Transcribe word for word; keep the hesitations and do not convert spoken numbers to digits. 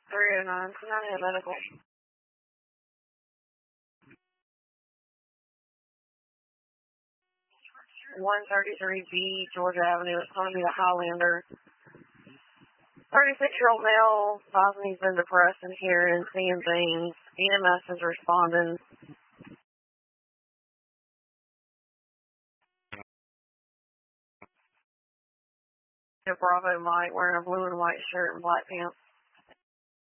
three oh nine, United Medical. one thirty-three B, Georgia Avenue. It's going to be the Highlander. thirty-six-year-old male, advising he's been depressed and hearing and seeing things. E M S is responding. Bravo Mike wearing a blue and white shirt and black pants.